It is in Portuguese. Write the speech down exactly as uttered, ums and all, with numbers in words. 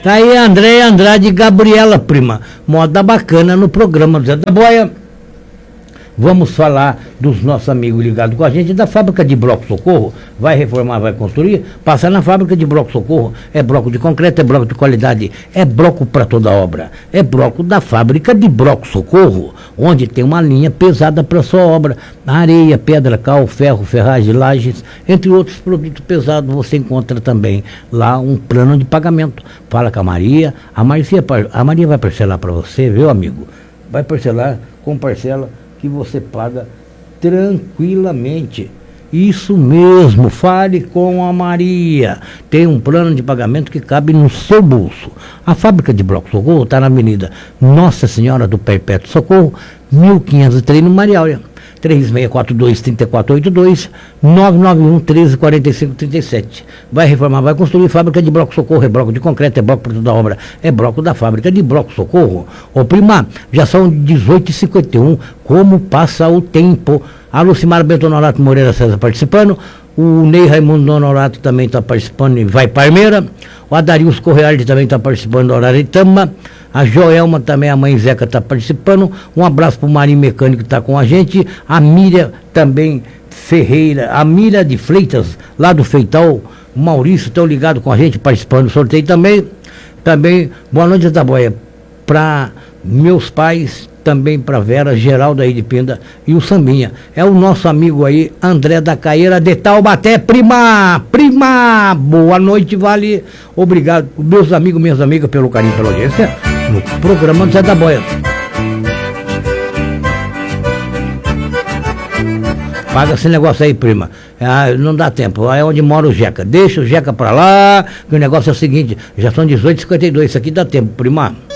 Tá aí Andréia Andrade e Gabriela, prima. Moda bacana no programa do Zé da Boia. Vamos falar dos nossos amigos ligados com a gente, da fábrica de bloco socorro. Vai reformar, vai construir. Passar na fábrica de bloco socorro. É bloco de concreto, é bloco de qualidade, é bloco para toda obra. É bloco da fábrica de bloco socorro, onde tem uma linha pesada para sua obra. Areia, pedra, cal, ferro, ferragem, lajes, entre outros produtos pesados. Você encontra também lá um plano de pagamento. Fala com a Maria. A Maria, a Maria vai parcelar para você, viu, amigo? Vai parcelar com parcela que você paga tranquilamente. Isso mesmo, fale com a Maria. Tem um plano de pagamento que cabe no seu bolso. A fábrica de bloco socorro está na Avenida Nossa Senhora do Perpétuo Socorro, mil quinhentos e três, no Mariália. três seis quatro dois, três quatro oito dois, nove nove um, treze, quarenta e cinco, trinta e sete. Vai reformar, vai construir fábrica de bloco socorro. É bloco de concreto, é bloco para toda obra. É bloco da fábrica de bloco socorro. Ô prima, já são dezoito e cinquenta e um. Como passa o tempo. A Lucimar Bento Honorato Moreira César participando. O Ney Raimundo Honorato também está participando e vai Parmeira. O Adarilson Correale também está participando do Araritama. A Joelma também, a mãe Zeca, está participando. Um abraço para o Marinho Mecânico que está com a gente. A Miriam também Ferreira, a Miriam de Freitas, lá do Feital. O Maurício estão ligados com a gente, participando do sorteio também. Também, boa noite, da Boia. Para meus pais, também para Vera, Geraldo aí de Pinda e o Sambinha. É o nosso amigo aí, André da Caeira de Taubaté. Prima, prima, boa noite, vale. Obrigado, meus amigos, minhas amigas, pelo carinho, pela audiência, no programa do Zé da Boia. Paga esse negócio aí, prima. Ah, não dá tempo. É onde mora o Jeca. Deixa o Jeca pra lá, que o negócio é o seguinte, já são dezoito e cinquenta e dois, isso aqui dá tempo, prima.